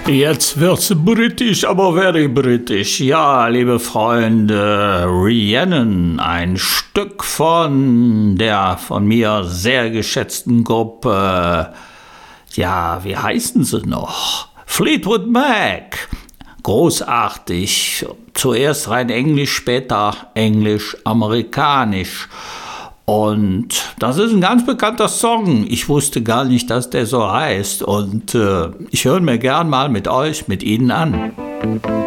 Jetzt wird's britisch, aber very britisch. Ja, liebe Freunde, Rhiannon, ein Stück von der von mir sehr geschätzten Gruppe, ja, wie heißen sie noch? Fleetwood Mac. Großartig. Zuerst rein Englisch, später Englisch-Amerikanisch. Und das ist ein ganz bekannter Song. Ich wusste gar nicht, dass der so heißt. Und ich höre mir gern mal mit Ihnen an.